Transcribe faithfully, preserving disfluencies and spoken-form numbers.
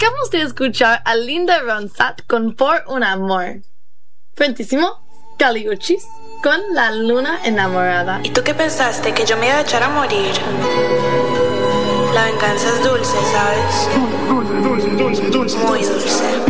Acabamos de escuchar a Linda Ronstadt con Por un amor. Prontísimo, Kali Uchis con La luna enamorada. ¿Y tú qué pensaste? ¿Que yo me iba a echar a morir? La venganza es dulce, ¿sabes? Dulce, dulce, dulce, dulce. Muy dulce.